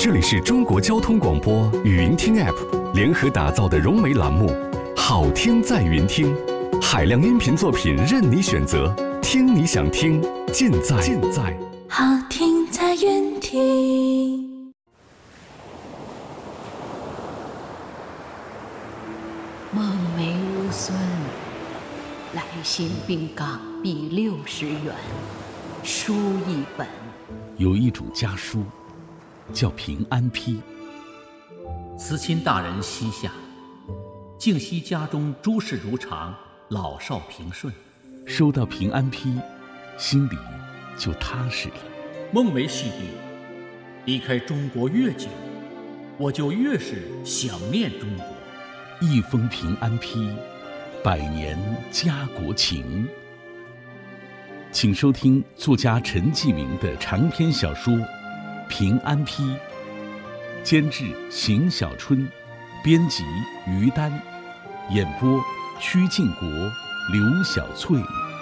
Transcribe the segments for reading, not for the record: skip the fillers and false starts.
这里是中国交通广播语音听 App 联合打造的融媒栏目，好听在云听，海量音频作品任你选择，听你想听，尽在好听在云听。 孟梅吾孙，来信并港币60元，书一本。 有一种家书，叫平安批。 慈亲大人膝下，敬惜家中诸事如常，老少平顺。 收到平安批，心里就踏实了。 孟梅细弟，离开中国越久，我就越是想念中国。 一封平安批，100年家国情。请收听作家陈继明的长篇小说《平安批》，监制邢小春，编辑于丹，演播曲靖国、刘小翠。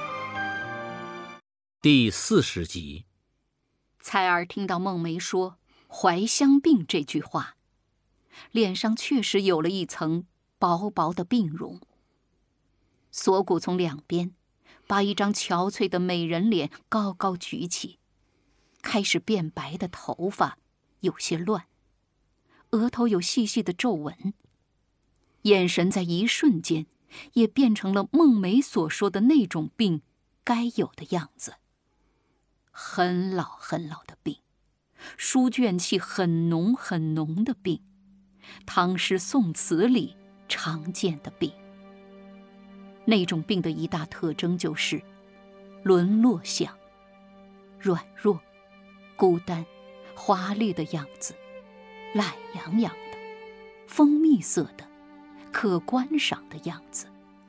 第40集。 蔡儿听到孟梅说怀乡病这句话，脸上确实有了一层薄薄的病容。锁骨从两边把一张憔悴的美人脸高高举起，开始变白的头发有些乱，额头有细细的皱纹，眼神在一瞬间也变成了孟梅所说的那种病该有的样子。很老很老的病，书卷气很浓很浓的病，唐诗宋词里常见的病。那种病的一大特征就是沦落相，软弱、孤单、华丽的样子，懒洋洋的、蜂蜜色的、可观赏的样子。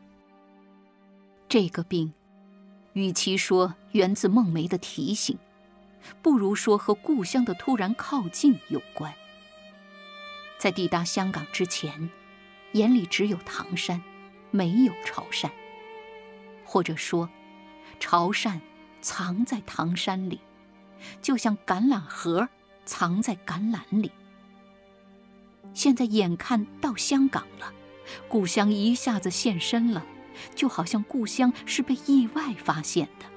这个病与其说源自孟梅的提醒，不如说和故乡的突然靠近有关。在抵达香港之前，眼里只有唐山，没有潮汕，或者说潮汕藏在唐山里，就像橄榄核藏在橄榄里。现在眼看到香港了，故乡一下子现身了，就好像故乡是被意外发现的。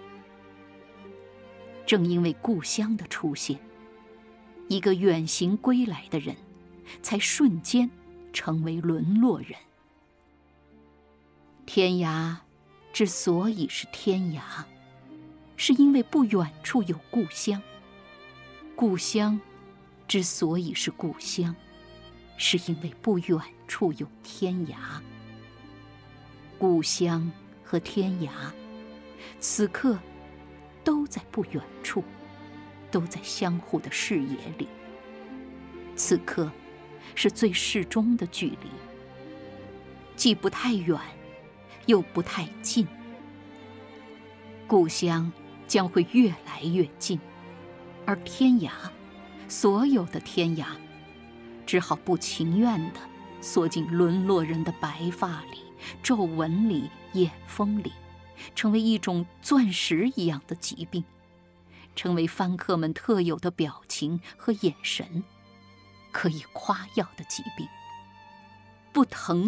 正因为故乡的出现，一个远行归来的人才瞬间成为沦落人。天涯之所以是天涯，是因为不远处有故乡；故乡之所以是故乡，是因为不远处有天涯。故乡和天涯，此刻都在不远处，都在相互的视野里。此刻是最适中的距离，既不太远，又不太近。故乡将会越来越近，而天涯，所有的天涯，只好不情愿地缩进沦落人的白发里、皱纹里、眼风里，成为一种钻石一样的疾病，成为番客们特有的表情和眼神，可以夸耀的疾病。不疼